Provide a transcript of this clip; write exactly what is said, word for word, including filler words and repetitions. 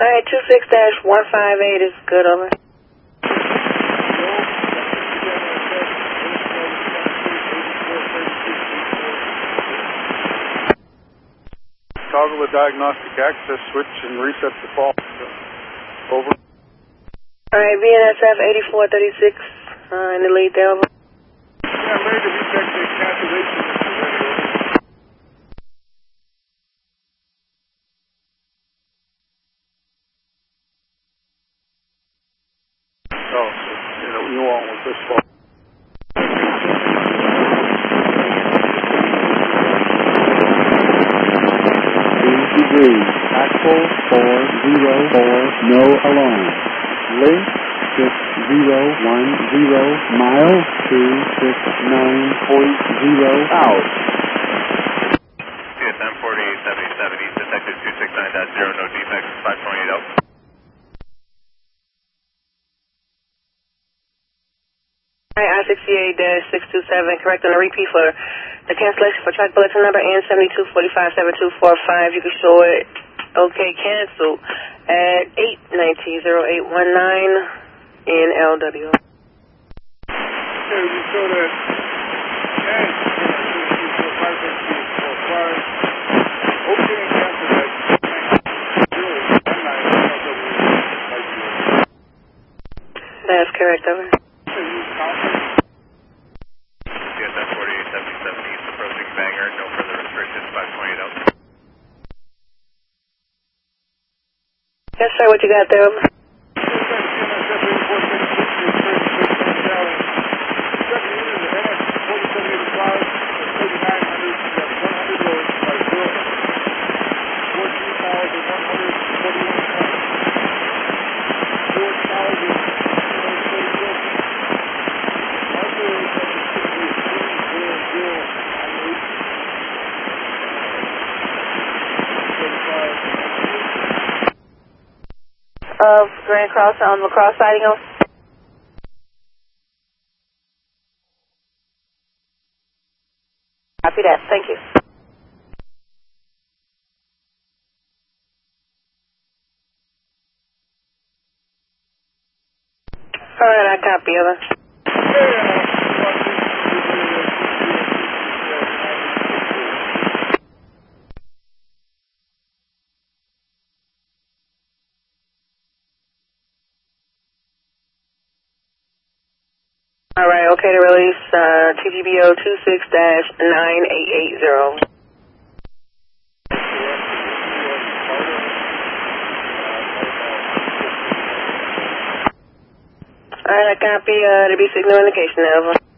Alright, two six dash one five eight is good, over. Toggle the diagnostic access switch and reset the fault. Over. Alright, V N S F eighty-four thirty-six uh, in the lead there, over. Yeah, I'm ready to detect the cancellation. Oh, you know, you want with this fault. Degrees, actual four zero four, no alarm. Link six zero one zero, miles two six nine point zero out. C S M forty-eight seventy-seven, East detected two six nine dash zero, no defects, five twenty-eight out. Alright, I sixty-eight dash six two seven, correct on a repeat for the cancellation for track bulletin number N seven two four five seven two four five. You can show it okay cancel at eight nineteen oh eight one nine in L W. Okay, you show that. And okay, cancel that. That's correct, over. C S M forty-eight seventy-seven, East approaching Bangor, no further restrictions, five twenty-eight out. Yes, sir, what you got there, over? Of Grand Cross on LaCrosse siding, over. Copy that, thank you. Alright, I copy, over. Alright, okay to release uh, T G B O two six dash nine eight eight zero. Alright, I copy uh, the B signal indication, over.